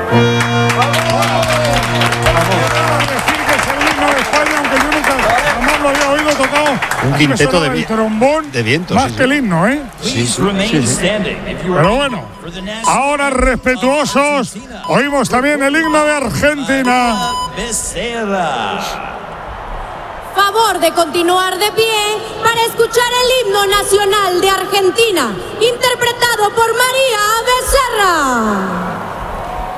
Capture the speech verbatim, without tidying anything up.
Un quinteto de, vi trombón de viento. Más sí, que el himno, ¿eh? Sí, sí, sí, sí. Pero bueno, ahora respetuosos, oímos también el himno de Argentina. Favor de continuar de pie para escuchar el himno nacional de Argentina, interpretado por María Becerra.